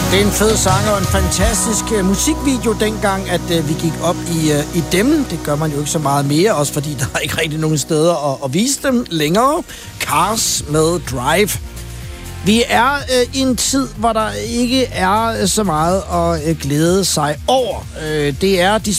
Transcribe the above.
Det er en fed sang og en fantastisk musikvideo dengang, at vi gik op i dem. Det gør man jo ikke så meget mere, også fordi der er ikke rigtig nogen steder at vise dem længere. Cars med Drive. Vi er i en tid, hvor der ikke er så meget at glæde sig over. Det er de